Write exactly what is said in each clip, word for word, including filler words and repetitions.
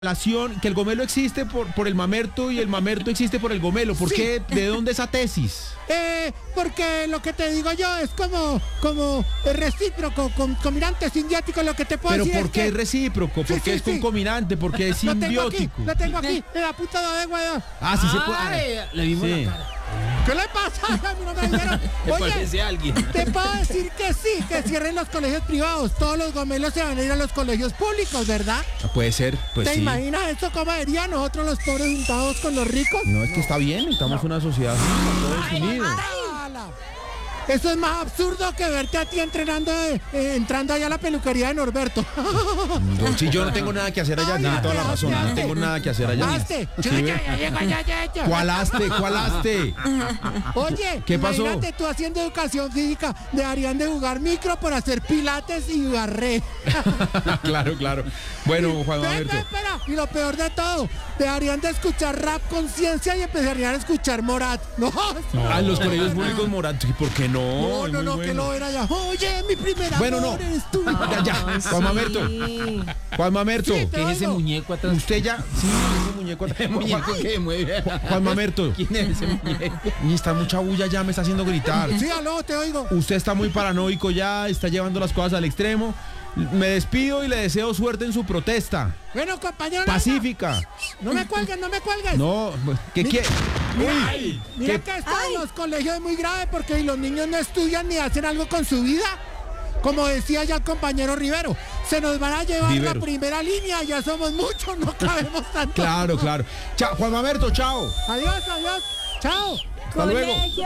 relación, que el gomelo existe por, por el mamerto y el mamerto existe por el gomelo. ¿Por Sí. qué? ¿De dónde esa tesis? Eh, porque lo que te digo yo es como, como recíproco, con combinante sinbiótico, lo que te puedo Pero decir ¿por es qué que... es recíproco? ¿Por Sí, qué sí, es sí. concominante? ¿Por qué es Lo tengo aquí, simbiótico? lo tengo aquí, en la puta de guayaba. Ah, sí se puede. Ay, le vimos Sí. la cara. ¿Qué le pasa? A mí no me dijeron. Me Oye, parece a alguien. te puedo decir que sí, que cierren los colegios privados. Todos los gomelos se van a ir a los colegios públicos, ¿verdad? Ah, puede ser, pues ¿Te sí. imaginas esto cómo sería nosotros los pobres juntados con los ricos? No, es que está bien, estamos en una sociedad todos unidos. ¡Hala! Eso es más absurdo que verte a ti entrenando, eh, eh, entrando allá a la peluquería de Norberto. No, si yo no tengo nada que hacer allá, Ay, tiene ya, toda la ya, razón, ya, no ya. tengo nada que hacer allá. Hazte. Sí, Ya, ve. ya, ya, ya, ya, ya. ¿Cuál haste? ¿Cuál haste? Oye, ¿Qué pasó? imagínate tú haciendo educación física, dejarían de jugar micro por hacer pilates y barré. Claro, claro. Bueno, Juan Ven, Mamerto. ven, espera. Y lo peor de todo, dejarían de escuchar rap conciencia y empezarían a escuchar Morat. No, Ah, en los colegios públicos moratos, ¿por qué no? no, Es no, muy no, que bueno. lo era ya. Oye, mi primer Bueno, amor no. eres tú. Ya, ya. Juan Mamerto. Juan Mamerto. Sí, te ¿Qué es ese oigo. muñeco atrás? Usted ya. Sí, ese muñeco. ¿Qué muñeco que mueve? Juan Mamerto. ¿Quién es ese muñeco? Y está mucha bulla ya, me está haciendo gritar. Sí, aló, te oigo. Usted está muy paranoico ya, está llevando las cosas al extremo. Me despido y le deseo suerte en su protesta. Bueno, compañero. no, Pacífica. No me cuelgues, no me cuelgues. No, ¿qué quiere? Uy, Mira ¿qué? que esto en los colegios es muy grave porque si los niños no estudian ni hacen algo con su vida, como decía ya el compañero Rivero, se nos van a llevar Rivero. la primera línea, ya somos muchos, no cabemos tanto. Claro, claro. Chao, Juan Mamerto, chao. Adiós, adiós, chao. Hasta luego. Colegios.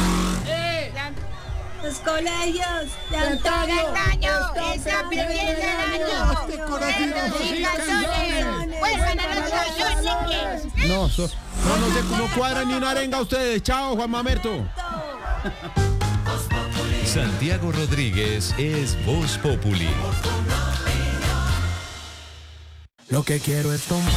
Los colegios de Antonio Antonio están están perdiendo perdiendo el el año. año. Este corazón. Perros y calzones. Vuelvan a los calzones. No, so- no, no, se, no cuadran ni una arenga ustedes. Chao, Juan Mamerto. Santiago Rodríguez es Voz Populi. Lo que quiero es tomar.